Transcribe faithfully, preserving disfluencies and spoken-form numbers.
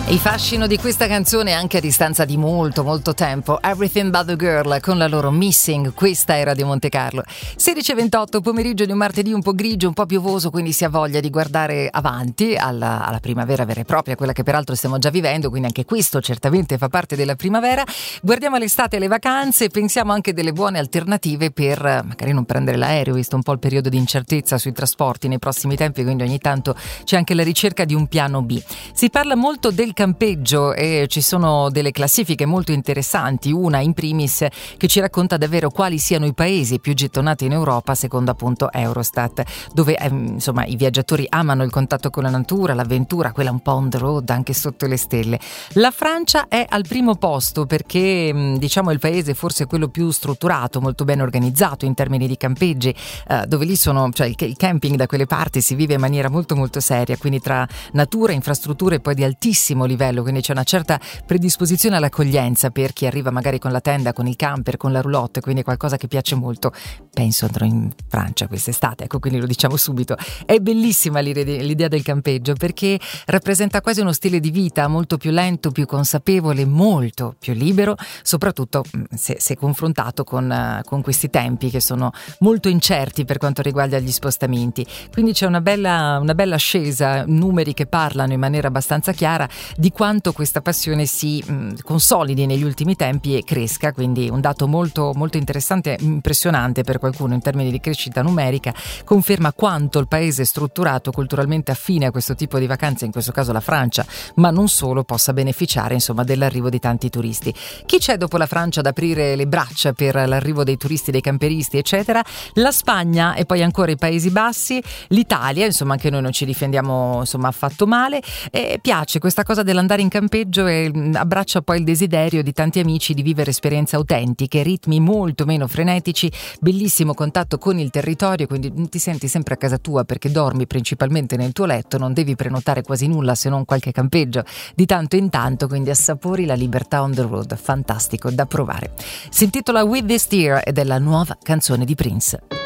Il fascino di questa canzone anche a distanza di molto molto tempo. Everything But The Girl con la loro Missing. Questa era di Monte Carlo. sedici e ventotto, pomeriggio di un martedì un po' grigio, un po' piovoso, quindi si ha voglia di guardare avanti alla, alla primavera vera e propria, quella che peraltro stiamo già vivendo, quindi anche questo certamente fa parte della primavera. Guardiamo l'estate e le vacanze e pensiamo anche delle buone alternative per magari non prendere l'aereo, visto un po' il periodo di incertezza sui trasporti nei prossimi tempi, quindi ogni tanto c'è anche la ricerca di un piano B. Si parla molto del campeggio e ci sono delle classifiche molto interessanti, una in primis che ci racconta davvero quali siano i paesi più gettonati in Europa secondo appunto Eurostat, dove eh, insomma i viaggiatori amano il contatto con la natura, l'avventura, quella un po' on the road anche sotto le stelle. La Francia è al primo posto perché diciamo il paese forse quello più strutturato, molto ben organizzato in termini di campeggi, eh, dove lì sono, cioè il, il camping da quelle parti si vive in maniera molto molto seria, quindi tra natura, infrastrutture e poi di altissimo livello, quindi c'è una certa predisposizione all'accoglienza per chi arriva magari con la tenda, con il camper, con la roulotte, quindi è qualcosa che piace molto. Penso andrò in Francia quest'estate, ecco, quindi lo diciamo subito. È bellissima l'idea del campeggio perché rappresenta quasi uno stile di vita molto più lento, più consapevole, molto più libero, soprattutto se, se confrontato con, uh, con questi tempi che sono molto incerti per quanto riguarda gli spostamenti. Quindi c'è una bella, una bella ascesa, numeri che parlano in maniera abbastanza chiara di quanto questa passione si mh, consolidi negli ultimi tempi e cresca, quindi un dato molto, molto interessante e impressionante per qualcuno in termini di crescita numerica, conferma quanto il paese strutturato, culturalmente affine a questo tipo di vacanze, in questo caso la Francia, ma non solo, possa beneficiare insomma dell'arrivo di tanti turisti. Chi c'è dopo la Francia ad aprire le braccia per l'arrivo dei turisti, dei camperisti eccetera? La Spagna e poi ancora i Paesi Bassi, l'Italia, insomma anche noi non ci difendiamo insomma affatto male, e piace questa cosa dell'andare in campeggio e abbraccia poi il desiderio di tanti amici di vivere esperienze autentiche, ritmi molto meno frenetici, bellissimo contatto con il territorio, quindi ti senti sempre a casa tua perché dormi principalmente nel tuo letto, non devi prenotare quasi nulla se non qualche campeggio di tanto in tanto, quindi assapori la libertà on the road, fantastico da provare. Si intitola With This Tear ed è la nuova canzone di Prince.